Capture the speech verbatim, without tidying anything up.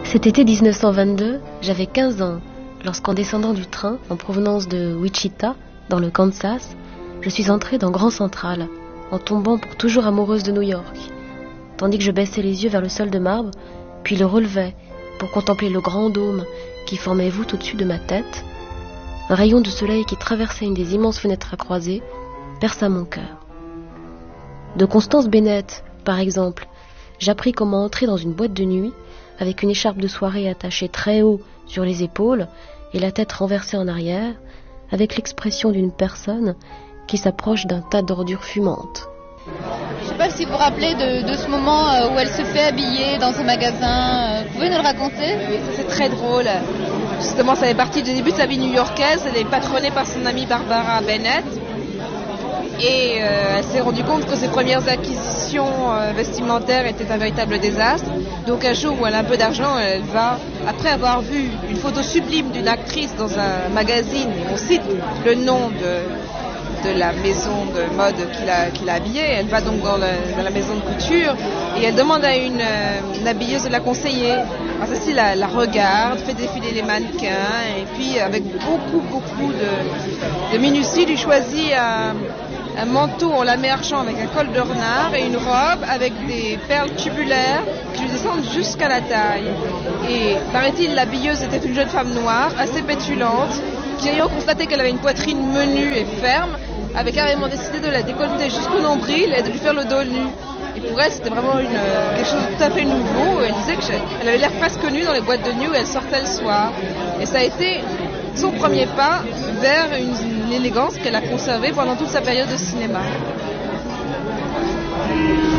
Cet été mille neuf cent vingt-deux, j'avais quinze ans, lorsqu'en descendant du train en provenance de Wichita, dans le Kansas, je suis entrée dans Grand Central, en tombant pour toujours amoureuse de New York, tandis que je baissais les yeux vers le sol de marbre, puis le relevais pour contempler le grand dôme qui formait voûte au-dessus de ma tête. Un rayon de soleil qui traversait une des immenses fenêtres à croisée perça mon cœur. De Constance Bennett, par exemple, j'appris comment entrer dans une boîte de nuit avec une écharpe de soirée attachée très haut sur les épaules et la tête renversée en arrière, avec l'expression d'une personne qui s'approche d'un tas d'ordures fumantes. Je ne sais pas si vous vous rappelez de, de ce moment où elle se fait habiller dans un magasin. Vous pouvez nous le raconter ? Oui, c'est très drôle. Justement, ça fait partie du début de sa vie new-yorkaise. Elle est patronnée par son amie Barbara Bennett. Et euh, elle s'est rendue compte que ses premières acquisitions euh, vestimentaires étaient un véritable désastre. Donc un jour où elle a un peu d'argent, elle va, après avoir vu une photo sublime d'une actrice dans un magazine, on cite le nom de, de la maison de mode qui l'a, qui l'a habillée, elle va donc dans, le, dans la maison de couture et elle demande à une, une habilleuse de la conseiller. Alors celle-ci la, la regarde, fait défiler les mannequins et puis avec beaucoup beaucoup de, de minutie lui choisit un... un manteau en lamé argent avec un col de renard et une robe avec des perles tubulaires qui lui descendent jusqu'à la taille. Et paraît-il, l'habilleuse était une jeune femme noire, assez pétulante, qui ayant constaté qu'elle avait une poitrine menue et ferme, avait carrément décidé de la décolleter jusqu'au nombril et de lui faire le dos nu. Et pour elle, c'était vraiment une, quelque chose de tout à fait nouveau. Elle disait qu'elle avait l'air presque nue dans les boîtes de nuit où elle sortait le soir. Et ça a été son premier pas vers une, une élégance qu'elle a conservée pendant toute sa période de cinéma.